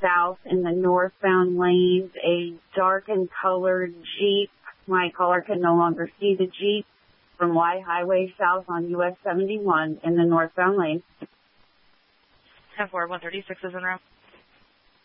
south in the northbound lanes, a darkened colored Jeep. My caller can no longer see the Jeep from Y Highway south on US 71 in the northbound lane. 10-4, 136 is en route.